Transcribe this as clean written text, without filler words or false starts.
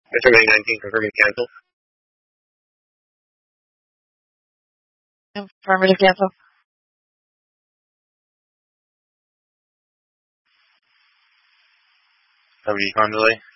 Metro 19 confirming cancel. Affirmative cancel. How many con delay?